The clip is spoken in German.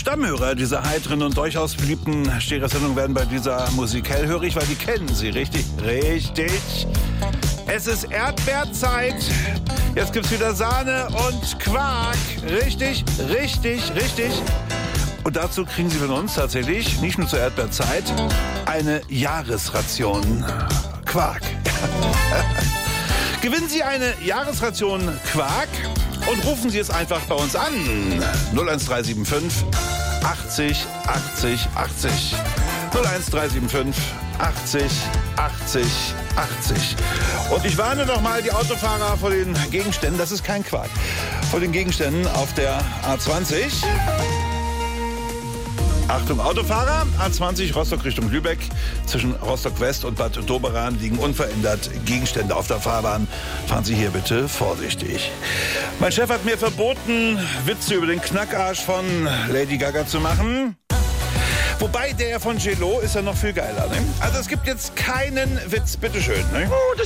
Stammhörer dieser heiteren und durchaus beliebten Stereo-Sendung werden bei dieser Musik hellhörig, weil die kennen sie, richtig? Richtig. Es ist Erdbeerzeit. Jetzt gibt's wieder Sahne und Quark. Richtig, richtig, richtig. Und dazu kriegen Sie von uns tatsächlich, nicht nur zur Erdbeerzeit, eine Jahresration Quark. Gewinnen Sie eine Jahresration Quark und rufen Sie es einfach bei uns an. 01375 80 80 80. 01375 80 80 80. Und ich warne noch mal die Autofahrer vor den Gegenständen, das ist kein Quark, vor den Gegenständen auf der A20. Achtung, Autofahrer, A20 Rostock Richtung Lübeck. Zwischen Rostock West und Bad Doberan liegen unverändert Gegenstände auf der Fahrbahn. Fahren Sie hier bitte vorsichtig. Mein Chef hat mir verboten, Witze über den Knackarsch von Lady Gaga zu machen. Wobei der von J.Lo ist ja noch viel geiler, ne? Also es gibt jetzt keinen Witz, bitteschön, ne? Oh, das